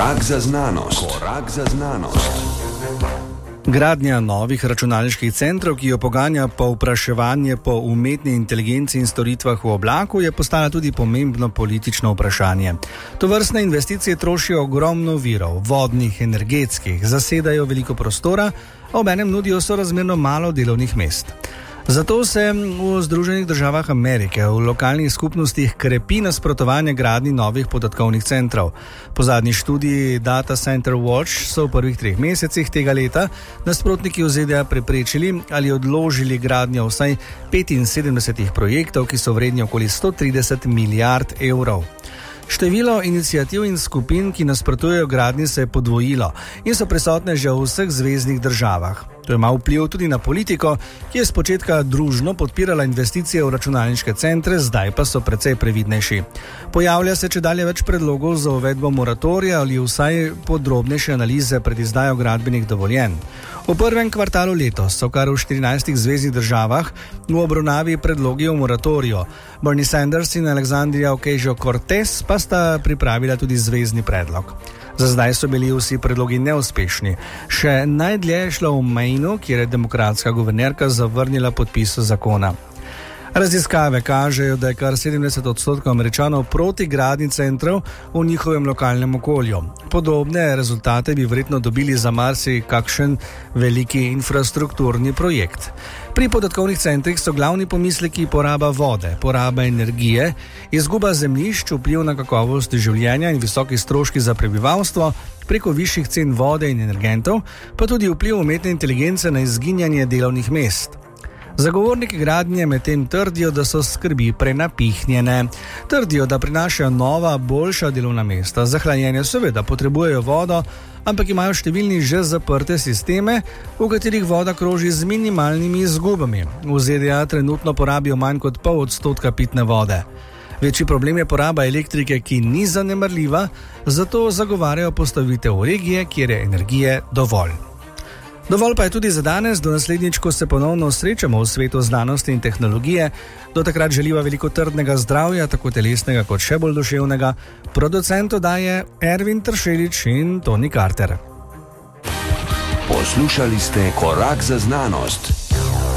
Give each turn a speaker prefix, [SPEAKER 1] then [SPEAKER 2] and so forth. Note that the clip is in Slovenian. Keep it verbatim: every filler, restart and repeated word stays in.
[SPEAKER 1] Korak za znanost. Korak za znanost.
[SPEAKER 2] Gradnja novih računalniških centrov, ki jo poganja povpraševanje po umetni inteligenci in storitvah v oblaku, je postala tudi pomembno politično vprašanje. Tovrstne investicije trošijo ogromno virov, vodnih, energetskih, zasedajo veliko prostora, a obenem nudijo sorazmerno malo delovnih mest. Zato se v Združenih državah Amerike v lokalnih skupnostih krepi nasprotovanje gradnji novih podatkovnih centrov. Po zadnji študiji Data Center Watch so v prvih treh mesecih tega leta nasprotniki v Z D A preprečili ali odložili gradnjo vsaj petinsedemdesetih projektov, ki so vredni okoli sto trideset milijard evrov. Število iniciativ in skupin, ki nasprotujejo gradnji, se je podvojilo in so prisotne že v vseh zveznih državah. To ima vpliv tudi na politiko, ki je spočetka družno podpirala investicije v računalniške centre, zdaj pa so precej previdnejši. Pojavlja se čedalje več predlogov za uvedbo moratorija ali vsaj podrobnejše analize pred izdajo gradbenih dovoljenj. V prvem kvartalu letos so kar v štirinajstih zveznih državah v obravnavi predlogi o moratoriju. Bernie Sanders in Alexandria Ocasio-Cortez pa sta pripravila tudi zvezni predlog. Za zdaj so bili vsi predlogi neuspešni. Še najdlje je šlo v Mainu, kjer je demokratska guvernerka zavrnila podpis zakona. Raziskave kažejo, da je kar sedemdeset odstotkov Američanov proti gradnji centrov v njihovem lokalnem okolju. Podobne rezultate bi verjetno dobili za marsikakšen veliki infrastrukturni projekt. Pri podatkovnih centrih so glavni pomisleki poraba vode, poraba energije, izguba zemljišč, vpliv na kakovost življenja in visoki stroški za prebivalstvo preko višjih cen vode in energentov, pa tudi vpliv umetne inteligence na izginjanje delovnih mest. Zagovorniki gradnje medtem trdijo, da so skrbi prenapihnjene. Trdijo, da prinašajo nova, boljša delovna mesta. Za hlajenje seveda potrebujejo vodo, ampak imajo številni že zaprte sisteme, v katerih voda kroži z minimalnimi izgubami. V Z D A trenutno porabijo manj kot pol odstotka pitne vode. Večji problem je poraba elektrike, ki ni zanemarljiva, zato zagovarjajo postavitev regije, kjer je energije dovolj. Dovolj pa je tudi za danes, do naslednjič, ko se ponovno srečamo v svetu znanosti in tehnologije. Do takrat želiva veliko trdnega zdravja, tako telesnega kot še bolj duševnega. Producent oddaje Ervin Tršelič in Toni Carter.
[SPEAKER 1] Poslušali ste Korak za znanost.